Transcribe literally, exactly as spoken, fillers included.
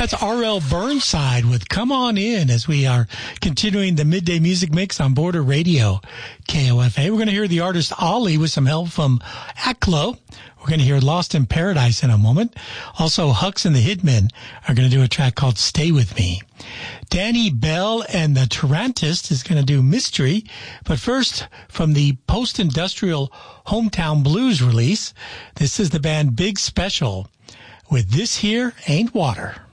That's R L Burnside with Come On In as we are continuing the midday music mix on Border Radio, K O F A. We're going to hear the artist Ollie with some help from Aklo. We're going to hear Lost in Paradise in a moment. Also, Hux and the Hitmen are going to do a track called Stay With Me. Danny Bell and the Tarantist is going to do Mystery. But first, from the post-industrial Hometown Blues release, this is the band Big Special with This Here Ain't Water.